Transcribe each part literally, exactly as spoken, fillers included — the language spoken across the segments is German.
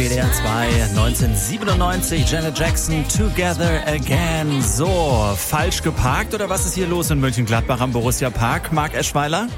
W D R zwei, neunzehnhundertsiebenundneunzig, Janet Jackson, Together Again. So, falsch geparkt oder was ist hier los in Mönchengladbach am Borussia Park, Marc Eschweiler?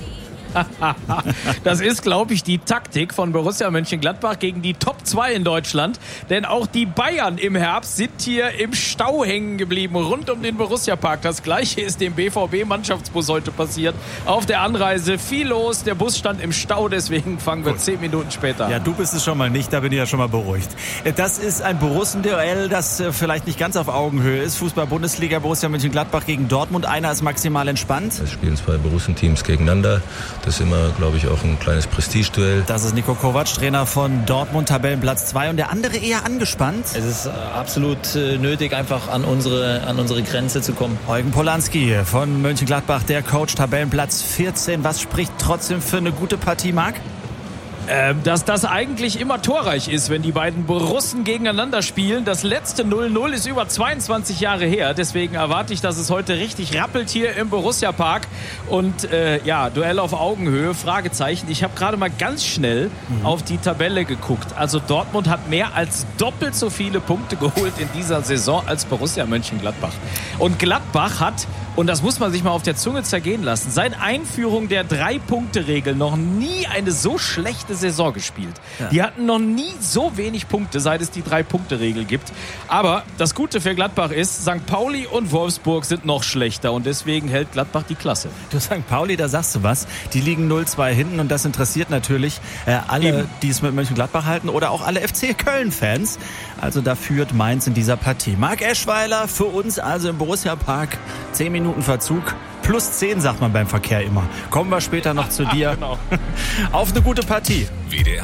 Das ist, glaube ich, die Taktik von Borussia Mönchengladbach gegen die Top zwei in Deutschland. Denn auch die Bayern im Herbst sind hier im Stau hängen geblieben, rund um den Borussia Park. Das Gleiche ist dem B V B-Mannschaftsbus heute passiert. Auf der Anreise viel los, der Bus stand im Stau, deswegen fangen wir Gut. zehn Minuten später an. Ja, du bist es schon mal nicht, da bin ich ja schon mal beruhigt. Das ist ein Borussenduell, das vielleicht nicht ganz auf Augenhöhe ist. Fußball-Bundesliga, Borussia Mönchengladbach gegen Dortmund. Einer ist maximal entspannt. Es spielen zwei Borussenteams gegeneinander. Das ist immer, glaube ich, auch ein kleines Prestigeduell. Das ist Niko Kovac, Trainer von Dortmund, Tabellenplatz zwei. Und der andere eher angespannt. Es ist absolut nötig, einfach an unsere, an unsere Grenze zu kommen. Eugen Polanski von Mönchengladbach, der Coach, Tabellenplatz vierzehn. Was spricht trotzdem für eine gute Partie, Marc? Dass das eigentlich immer torreich ist, wenn die beiden Borussen gegeneinander spielen. Das letzte null null ist über zweiundzwanzig Jahre her. Deswegen erwarte ich, dass es heute richtig rappelt hier im Borussia Park. Und äh, ja, Duell auf Augenhöhe, Fragezeichen. Ich habe gerade mal ganz schnell mhm. auf die Tabelle geguckt. Also Dortmund hat mehr als doppelt so viele Punkte geholt in dieser Saison als Borussia Mönchengladbach. Und Gladbach hat, und das muss man sich mal auf der Zunge zergehen lassen, seit Einführung der Drei-Punkte-Regel noch nie eine so schlechte Saison gespielt. Ja. Die hatten noch nie so wenig Punkte, seit es die Drei-Punkte-Regel gibt. Aber das Gute für Gladbach ist, Sankt Pauli und Wolfsburg sind noch schlechter und deswegen hält Gladbach die Klasse. Du Sankt Pauli, da sagst du was. Die liegen null zwei hinten und das interessiert natürlich äh, alle, Eben. die es mit Mönchengladbach halten oder auch alle F C Köln-Fans. Also da führt Mainz in dieser Partie. Marc Eschweiler für uns also im Borussia Park. Zehn Minuten Verzug. Plus zehn sagt man beim Verkehr immer. Kommen wir später noch zu dir. Genau. Auf eine gute Partie.